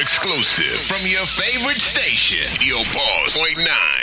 exclusive from your favorite station, Your Pulse .9.